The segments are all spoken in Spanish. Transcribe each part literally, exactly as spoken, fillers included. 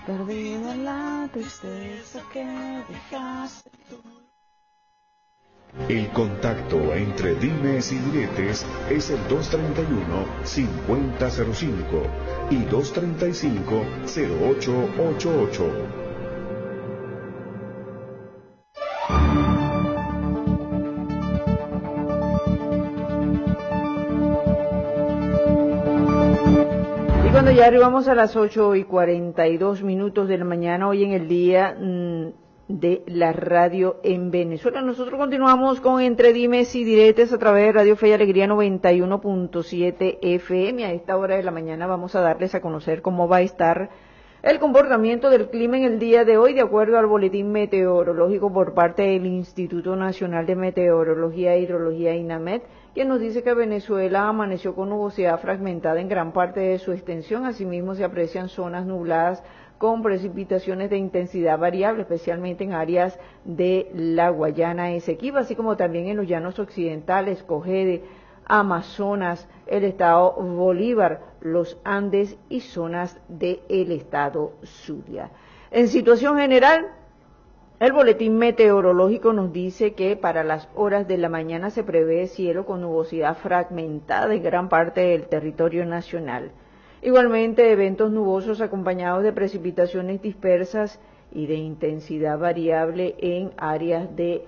perdida en la tristeza que dejaste tú. El contacto entre dimes y diretes es el dos treinta y uno, cincuenta cero cinco y dos treinta y cinco, cero ocho ochenta y ocho. Y cuando ya arribamos a las ocho y cuarenta y dos minutos de la mañana, hoy en el día mmm, de la radio en Venezuela, nosotros continuamos con Entre Dimes y Diretes a través de Radio Fe y Alegría noventa y uno punto siete F M. A esta hora de la mañana vamos a darles a conocer cómo va a estar el comportamiento del clima en el día de hoy, de acuerdo al boletín meteorológico por parte del Instituto Nacional de Meteorología e Hidrología INAMED, quien nos dice que Venezuela amaneció con nubosidad fragmentada en gran parte de su extensión. Asimismo, se aprecian zonas nubladas con precipitaciones de intensidad variable, especialmente en áreas de la Guayana Esequiba, así como también en los llanos occidentales, Cogede, Amazonas, el estado Bolívar, los Andes y zonas del estado Zulia. En situación general, el boletín meteorológico nos dice que para las horas de la mañana se prevé cielo con nubosidad fragmentada en gran parte del territorio nacional. Igualmente, eventos nubosos acompañados de precipitaciones dispersas y de intensidad variable en áreas de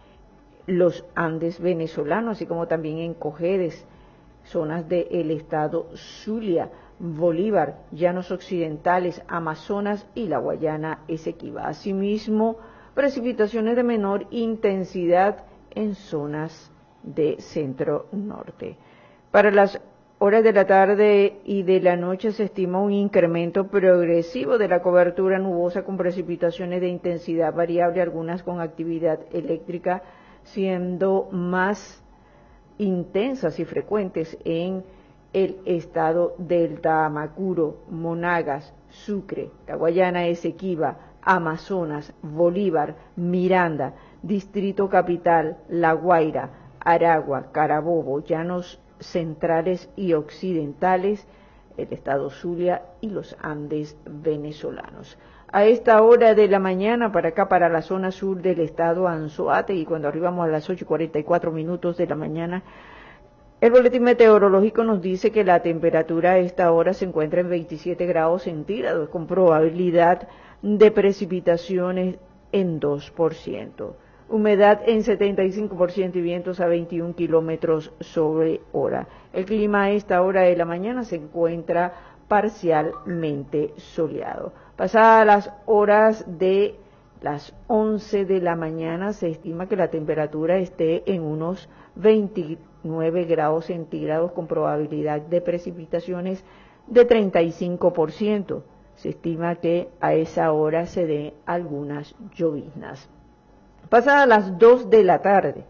los Andes venezolanos, así como también en Cojedes, zonas del estado Zulia, Bolívar, llanos occidentales, Amazonas y la Guayana Esequiba. Asimismo, precipitaciones de menor intensidad en zonas de centro norte. Para las horas de la tarde y de la noche se estima un incremento progresivo de la cobertura nubosa con precipitaciones de intensidad variable, algunas con actividad eléctrica, siendo más intensas y frecuentes en el estado Delta Amacuro, Monagas, Sucre, la Guayana Esequiba, Amazonas, Bolívar, Miranda, Distrito Capital, La Guaira, Aragua, Carabobo, llanos centrales y occidentales, el estado Zulia y los Andes venezolanos. A esta hora de la mañana, para acá, para la zona sur del estado Anzoátegui, y cuando arribamos a las ocho y cuarenta y cuatro minutos de la mañana, el boletín meteorológico nos dice que la temperatura a esta hora se encuentra en veintisiete grados centígrados, con probabilidad de precipitaciones en dos por ciento. Humedad en setenta y cinco por ciento y vientos a veintiún kilómetros sobre hora. El clima a esta hora de la mañana se encuentra parcialmente soleado. Pasadas las horas de las once de la mañana, se estima que la temperatura esté en unos veintinueve grados centígrados con probabilidad de precipitaciones de treinta y cinco por ciento. Se estima que a esa hora se den algunas lloviznas. Pasadas las dos de la tarde,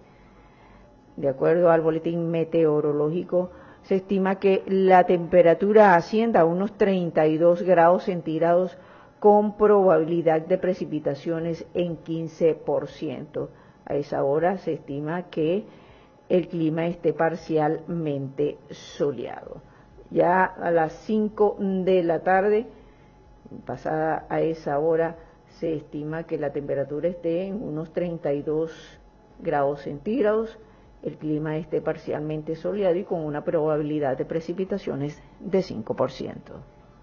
de acuerdo al boletín meteorológico, se estima que la temperatura ascienda a unos treinta y dos grados centígrados con probabilidad de precipitaciones en quince por ciento. A esa hora se estima que el clima esté parcialmente soleado. Ya a las cinco de la tarde, pasada a esa hora, se estima que la temperatura esté en unos treinta y dos grados centígrados, el clima esté parcialmente soleado y con una probabilidad de precipitaciones de cinco por ciento.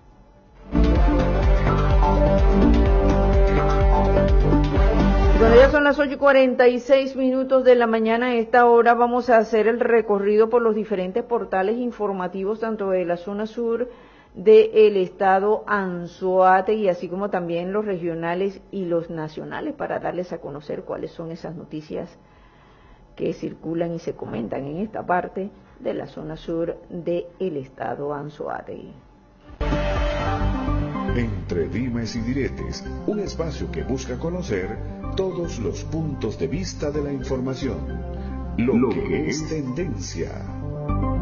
Bueno, ya son las ocho y cuarenta y seis minutos de la mañana. A esta hora vamos a hacer el recorrido por los diferentes portales informativos, tanto de la zona sur del estado Anzoátegui, así como también los regionales y los nacionales, para darles a conocer cuáles son esas noticias que circulan y se comentan en esta parte de la zona sur del estado Anzoátegui. Entre Dimes y Diretes, un espacio que busca conocer todos los puntos de vista de la información, lo, lo que es tendencia.